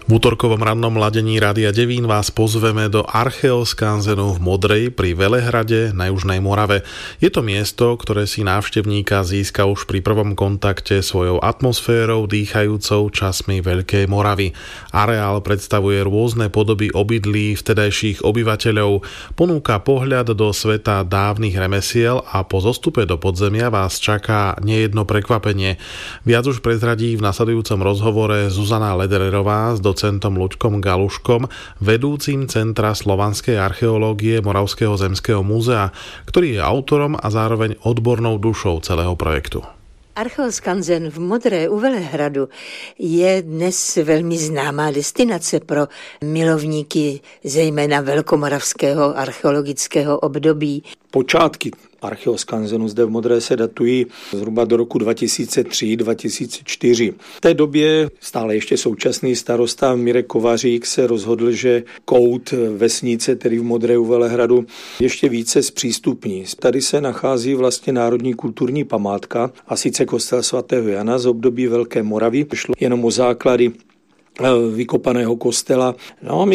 V útorkovom rannom ladení Rádia Devín vás pozveme do Archeoskanzenu v Modrej pri Velehrade na Južnej Morave. Je to miesto, ktoré si návštevníka získa už pri prvom kontakte svojou atmosférou dýchajúcou časmi Veľkej Moravy. Areál predstavuje rôzne podoby obydlí vtedajších obyvateľov, ponúka pohľad do sveta dávnych remesiel a po zostupe do podzemia vás čaká nejedno prekvapenie. Viac už prezradí v nasledujúcom rozhovore Zuzana Ledererová s docentom Ľuďkom Galuškom, vedúcim Centra slovanskej archeológie Moravského zemského múzea, ktorý je autorom a zároveň odbornou dušou celého projektu. Archeoskanzen v Modré u Velehradu je dnes velmi známá destinace pro milovníky zejména velkomoravského archeologického období. Počátky Archeoskanzenu zde v Modré se datují zhruba do roku 2003-2004. V té době stále ještě současný starosta Mirek Kovařík se rozhodl, že kout vesnice, tedy v Modré u Velehradu, ještě více zpřístupní. Tady se nachází vlastně národní kulturní památka, a sice kostel svatého Jana z období Velké Moravy. Šlo jenom o základy vykopaného kostela. No,